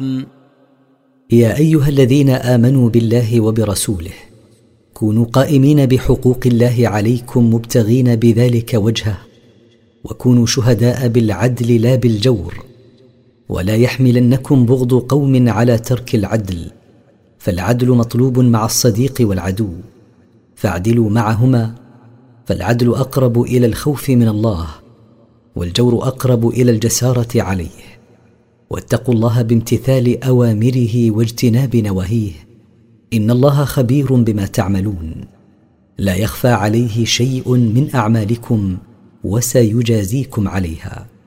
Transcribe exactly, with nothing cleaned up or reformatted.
تعملون. يا أيها الذين آمنوا بالله وبرسوله كونوا قائمين بحقوق الله عليكم مبتغين بذلك وجهه، وكونوا شهداء بالعدل لا بالجور، ولا يحملنكم بغض قوم على ترك العدل، فالعدل مطلوب مع الصديق والعدو، فاعدلوا معهما، فالعدل أقرب إلى الخوف من الله، والجور أقرب إلى الجسارة عليه. واتقوا الله بامتثال أوامره واجتناب نواهيه، إن الله خبير بما تعملون، لا يخفى عليه شيء من أعمالكم وسيجازيكم عليها.